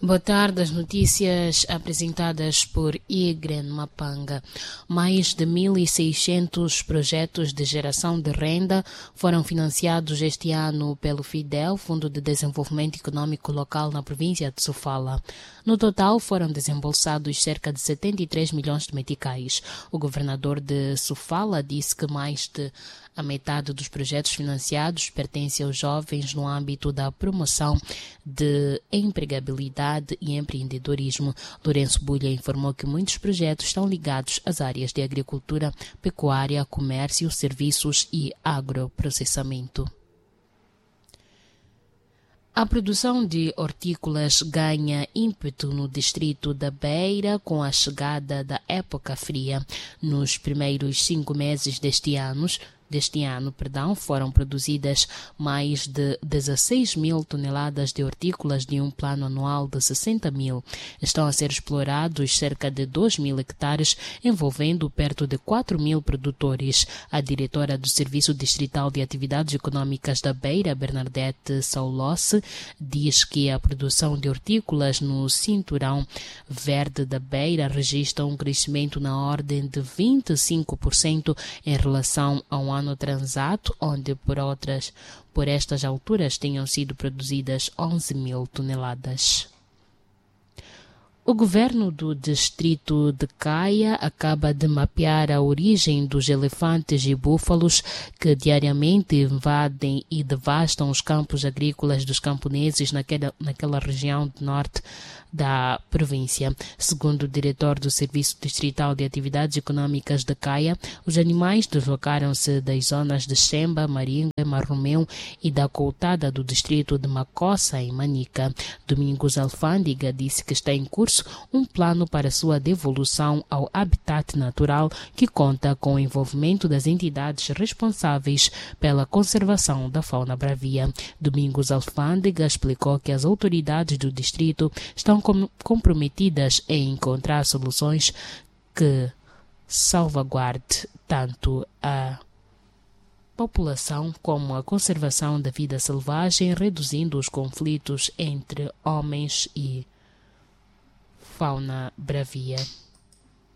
Boa tarde, as notícias apresentadas por Igren Mapanga. Mais de 1.600 projetos de geração de renda foram financiados este ano pelo FIDEL, Fundo de Desenvolvimento Econômico Local na província de Sofala. No total, foram desembolsados cerca de 73 milhões de meticais. O governador de Sofala disse que mais de a metade dos projetos financiados pertence aos jovens no âmbito da promoção de empregabilidade e empreendedorismo. Lourenço Bulha informou que muitos projetos estão ligados às áreas de agricultura, pecuária, comércio, serviços e agroprocessamento. A produção de hortícolas ganha ímpeto no distrito da Beira com a chegada da época fria. Nos primeiros 5 meses deste ano, foram produzidas mais de 16 mil toneladas de hortícolas de um plano anual de 60 mil. Estão a ser explorados cerca de 2 mil hectares, envolvendo perto de 4 mil produtores. A diretora do Serviço Distrital de Atividades Econômicas da Beira, Bernadette Saulosse, diz que a produção de hortícolas no cinturão verde da Beira registra um crescimento na ordem de 25% em relação ao ano transato, onde por estas alturas tenham sido produzidas 11 mil toneladas. O governo do distrito de Caia acaba de mapear a origem dos elefantes e búfalos que diariamente invadem e devastam os campos agrícolas dos camponeses naquela região do norte da província. Segundo o diretor do Serviço Distrital de Atividades Econômicas de Caia, os animais deslocaram-se das zonas de Xemba, Maringa, Marromeu e da Coutada do distrito de Macossa, em Manica. Domingos Alfândega disse que está em curso um plano para sua devolução ao habitat natural que conta com o envolvimento das entidades responsáveis pela conservação da fauna bravia. Domingos Alfândega explicou que as autoridades do distrito estão comprometidas em encontrar soluções que salvaguarde tanto a população como a conservação da vida selvagem, reduzindo os conflitos entre homens e fauna bravia.